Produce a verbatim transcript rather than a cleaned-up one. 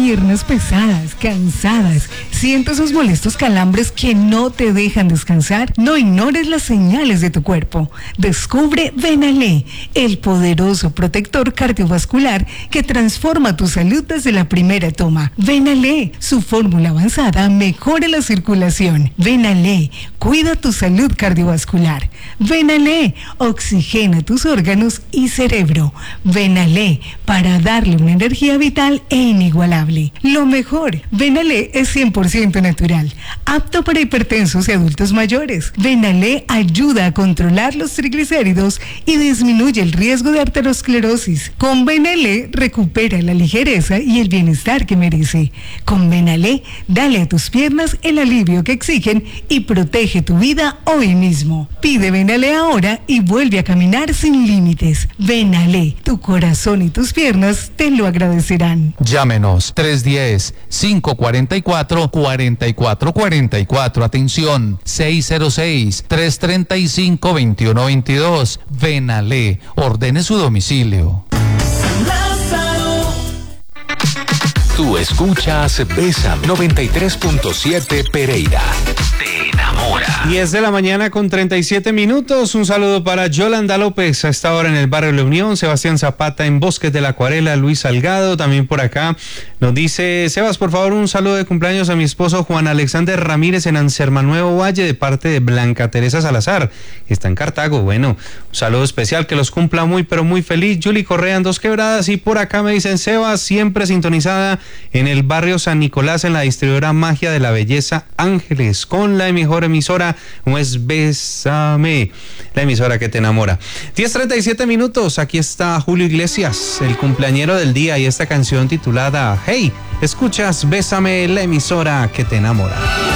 piernas pesadas, cansadas, sientes esos molestos calambres que no te dejan descansar, no ignores las señales de tu cuerpo. Descubre Venalé, el poderoso protector cardiovascular que transforma tu salud desde la primera toma. Venalé, su fórmula avanzada mejora la circulación. Venalé, cuida tu salud cardiovascular. Venalé, oxigena tus órganos y cerebro. Venalé, para darle una energía vital e inigualable. Lo mejor, Venalé es cien por ciento natural, apto para hipertensos y adultos mayores. Venalé ayuda a controlar los triglicéridos y disminuye el riesgo de arteriosclerosis. Con Venalé recupera la ligereza y el bienestar que merece. Con Venalé, dale a tus piernas el alivio que exigen y protege tu vida hoy mismo. Pide Venalé ahora y vuelve a caminar sin límites. Venalé, tu corazón y tus piernas te lo agradecerán. Llámenos tres uno cero, cinco cuatro cuatro, cuatro cuatro cuatro cuatro. Atención, seis cero seis, tres tres cinco, dos uno dos dos. Venalé, ordene su domicilio. Tú escuchas Bésame noventa y tres punto siete Pereira. Te enamora. diez de la mañana con treinta y siete minutos. Un saludo para Yolanda López a esta hora en el barrio La Unión, Sebastián Zapata en Bosques de la Acuarela, Luis Salgado también por acá. Nos dice, Sebas, por favor, un saludo de cumpleaños a mi esposo Juan Alexander Ramírez en Anserma Nuevo Valle de parte de Blanca Teresa Salazar. Está en Cartago. Bueno, un saludo especial, que los cumpla muy, pero muy feliz. Julie Correa en Dos Quebradas y por acá me dicen, Sebas, siempre sintonizada en el barrio San Nicolás en la distribuidora Magia de la Belleza Ángeles con la mejor emisora, como es Bésame, la emisora que te enamora. diez treinta y siete minutos, aquí está Julio Iglesias, el cumpleañero del día, y esta canción titulada Hey, escuchas Bésame, la emisora que te enamora.